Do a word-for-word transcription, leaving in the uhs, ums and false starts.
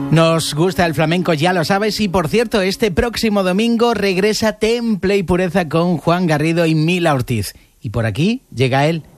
Nos gusta el flamenco, ya lo sabes, y por cierto, este próximo domingo regresa Temple y Pureza con Juan Garrido y Mila Ortiz. Y por aquí llega él,